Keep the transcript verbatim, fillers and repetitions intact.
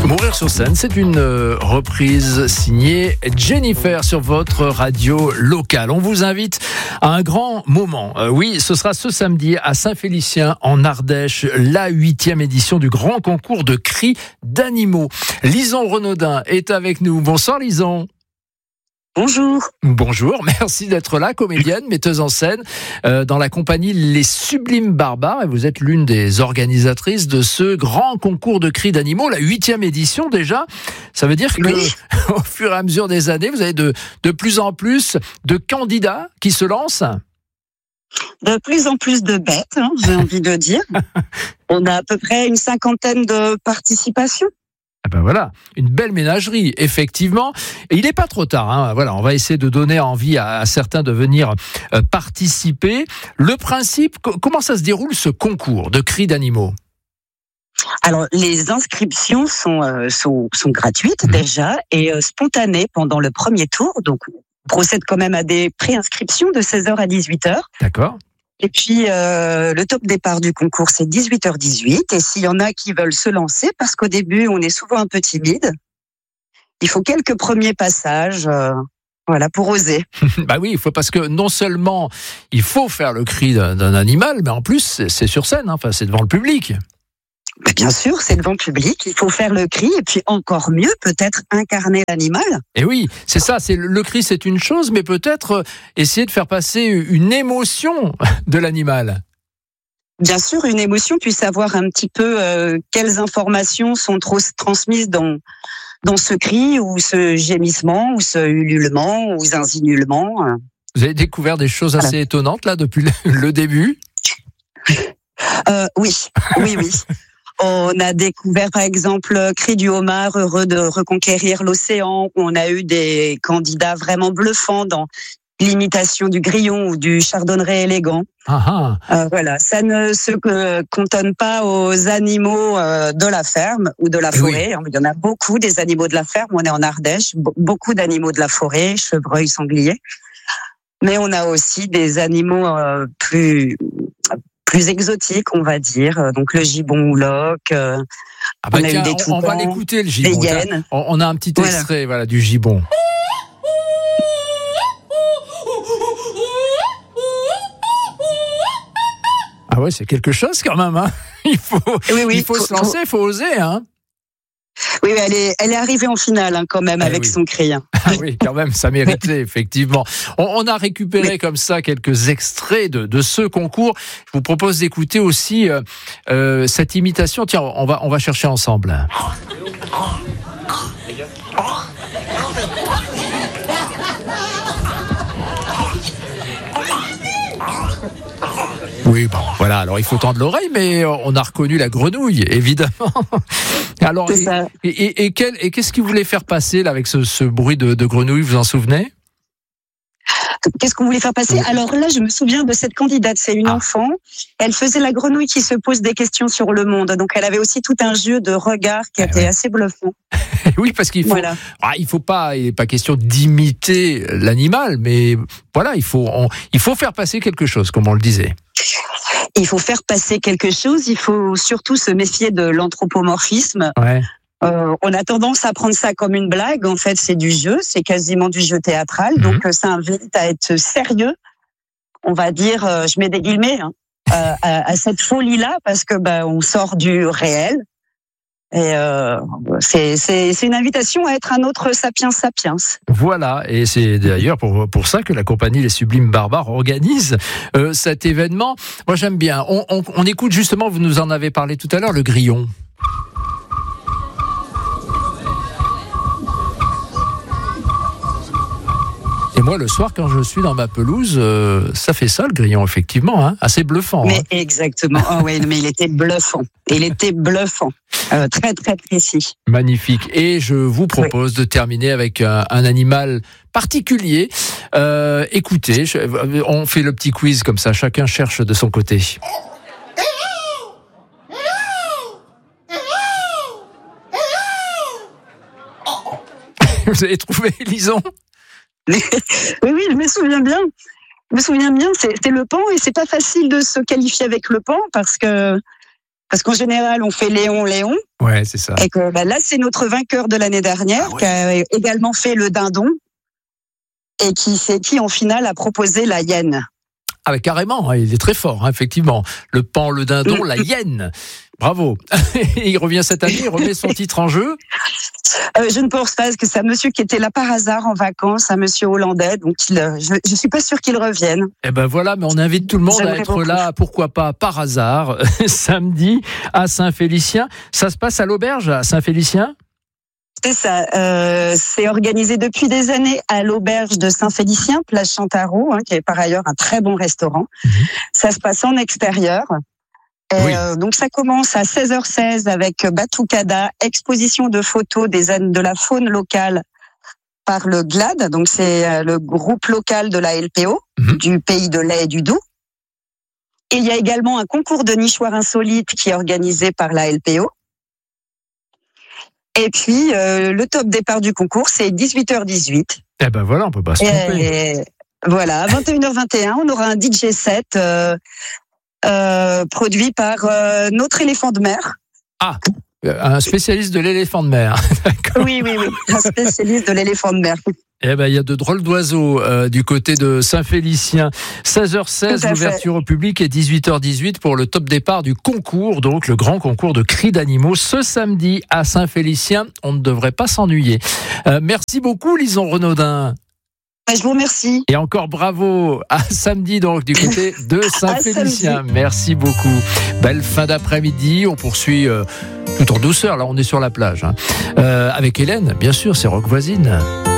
Mourir sur scène, c'est une euh, reprise signée Jennifer sur votre radio locale. On vous invite à un grand moment. Euh, oui, ce sera ce samedi à Saint-Félicien en Ardèche, la huitième édition du grand concours de cris d'animaux. Lison Renaudin est avec nous. Bonsoir Lison. Bonjour. Bonjour, merci d'être là, comédienne, metteuse en scène euh, dans la compagnie Les Sublimes Barbares, et vous êtes l'une des organisatrices de ce grand concours de cris d'animaux, la huitième édition déjà. Ça veut dire que oui. Au fur et à mesure des années, vous avez de, de plus en plus de candidats qui se lancent. De plus en plus de bêtes, hein, j'ai envie de dire. On a à peu près une cinquantaine de participations. Ah ben voilà, une belle ménagerie, effectivement. Et il n'est pas trop tard. Hein. Voilà, on va essayer de donner envie à, à certains de venir euh, participer. Le principe, co- comment ça se déroule ce concours de cris d'animaux ? Alors, les inscriptions sont, euh, sont, sont gratuites mmh. déjà et euh, spontanées pendant le premier tour. Donc, on procède quand même à des pré-inscriptions de seize heures à dix-huit heures. D'accord. Et puis, euh, le top départ du concours, c'est dix-huit heures dix-huit. Et s'il y en a qui veulent se lancer, parce qu'au début, on est souvent un peu timide, il faut quelques premiers passages, euh, voilà, pour oser. Bah oui, il faut, parce que non seulement il faut faire le cri d'un, d'un animal, mais en plus, c'est, c'est sur scène, hein, enfin, c'est devant le public. Mais bien sûr, c'est devant le public, il faut faire le cri, et puis encore mieux, peut-être incarner l'animal. Et oui, c'est ça, c'est le cri, c'est une chose, mais peut-être essayer de faire passer une émotion de l'animal. Bien sûr, une émotion, puis savoir un petit peu euh, quelles informations sont trop transmises dans, dans ce cri, ou ce gémissement, ou ce ululement, ou zinzinulement. Vous avez découvert des choses assez voilà. étonnantes, là, depuis le, le début ? euh, Oui, oui, oui. On a découvert, par exemple, Cri du homard, heureux de reconquérir l'océan. On a eu des candidats vraiment bluffants dans l'imitation du grillon ou du chardonneret élégant. Ah ah. Euh, voilà, ça ne se euh, cantonne pas aux animaux euh, de la ferme ou de la forêt. Oui. Il y en a beaucoup des animaux de la ferme. On est en Ardèche, be- beaucoup d'animaux de la forêt, chevreuils, sangliers. Mais on a aussi des animaux euh, plus plus exotiques, on va dire. Donc le gibbon houloc. Euh, ah bah on a tiens, eu des on, on va l'écouter le gibbon. Des hyènes. On, on a un petit extrait, voilà, voilà du gibbon. Ah ouais, c'est quelque chose quand même. Hein. Il faut, oui, oui, il faut, faut se lancer, il faut oser. Hein. Oui, elle est, elle est arrivée en finale hein, quand même, ah, avec oui. son cri. Hein. Ah oui, quand même, ça méritait, effectivement. On, on a récupéré oui. comme ça quelques extraits de, de ce concours. Je vous propose d'écouter aussi euh, euh, cette imitation. Tiens, on va, on va chercher ensemble. Oui, bon, voilà. Alors, il faut tendre l'oreille, mais on a reconnu la grenouille, évidemment. Alors, et, et, et, et, quel, et qu'est-ce qu'il voulait faire passer là avec ce, ce bruit de, de grenouille, vous en souvenez ? Qu'est-ce qu'on voulait faire passer ? Alors là, je me souviens de cette candidate, c'est une ah. enfant. Elle faisait la grenouille qui se pose des questions sur le monde. Donc, elle avait aussi tout un jeu de regard qui ah, était ouais. assez bluffant. Oui, parce qu'il faut, voilà. ah, il faut pas, il n'est pas question d'imiter l'animal, mais voilà, il faut, on, il faut faire passer quelque chose, comme on le disait. Il faut faire passer quelque chose. Il faut surtout se méfier de l'anthropomorphisme. Ouais. Euh, on a tendance à prendre ça comme une blague. En fait, c'est du jeu. C'est quasiment du jeu théâtral. Mmh. Donc, ça invite à être sérieux. On va dire, euh, je mets des guillemets, hein, euh, à, à cette folie-là parce que ben, on sort du réel. Et euh, c'est, c'est, c'est une invitation à être un autre sapiens sapiens. Voilà, et c'est d'ailleurs pour, pour ça que la compagnie Les Sublimes Barbares organise euh, cet événement. Moi, j'aime bien. On, on, on écoute justement, vous nous en avez parlé tout à l'heure, le grillon. Et moi, le soir, quand je suis dans ma pelouse, euh, ça fait ça, le grillon, effectivement, hein, assez bluffant. Mais hein. Exactement. Oh, oui, mais il était bluffant. Il était bluffant. Euh, très, très précis. Magnifique. Et je vous propose oui. de terminer avec un, un animal particulier. Euh, écoutez, je, on fait le petit quiz comme ça, chacun cherche de son côté. Vous avez trouvé, Lison ? Oui, oui, je me souviens bien. Je me souviens bien, c'est, c'est le pan et c'est pas facile de se qualifier avec le pan parce que Parce qu'en général, on fait Léon, Léon. Ouais, c'est ça. Et que bah, là, c'est notre vainqueur de l'année dernière, ah ouais. qui a également fait le dindon. Et qui, c'est qui, en finale, a proposé la hyène. Ah, mais carrément, il est très fort, hein, effectivement. Le pan, le dindon, la hyène. Bravo. Il revient cette année, il remet son titre en jeu. Euh, je ne pense pas, parce que c'est un monsieur qui était là par hasard en vacances, un monsieur hollandais, donc il, je ne suis pas sûre qu'il revienne. Eh ben voilà, mais on invite tout le monde J'aimerais à être beaucoup. là, pourquoi pas par hasard, samedi à Saint-Félicien. Ça se passe à l'auberge à Saint-Félicien ? C'est ça, euh, c'est organisé depuis des années à l'auberge de Saint-Félicien, place Chantaroux, hein, qui est par ailleurs un très bon restaurant. Mmh. Ça se passe en extérieur. Et oui. euh, donc ça commence à seize heures seize avec Batucada, exposition de photos des de la faune locale par le G L A D, donc c'est le groupe local de la L P O, mmh. du pays de lait et du Doubs. Et il y a également un concours de nichoirs insolites qui est organisé par la L P O. Et puis, euh, le top départ du concours, c'est dix-huit heures dix-huit. Eh ben voilà, on peut pas se tromper. Et voilà, à vingt et une heures vingt et un, on aura un D J set euh, euh, produit par euh, notre éléphant de mer. Ah, un spécialiste de l'éléphant de mer. D'accord. Oui, oui, oui, un spécialiste de l'éléphant de mer. Eh ben, il y a de drôles d'oiseaux euh, du côté de Saint-Félicien. seize heures seize, l'ouverture au public, et dix-huit heures dix-huit pour le top départ du concours, donc le grand concours de cris d'animaux ce samedi à Saint-Félicien. On ne devrait pas s'ennuyer. Euh, merci beaucoup, Lison Renaudin. Je vous remercie. Et encore bravo à samedi, donc, du côté de Saint-Félicien. Merci beaucoup. Belle fin d'après-midi. On poursuit euh, tout en douceur. Là, on est sur la plage. Hein. Euh, avec Hélène, bien sûr, c'est Rock Voisine.